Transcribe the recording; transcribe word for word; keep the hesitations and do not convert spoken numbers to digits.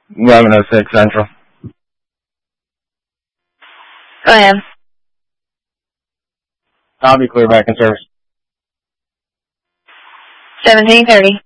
eleven oh six Central. Go ahead. I'll be clear back in service. seventeen thirty.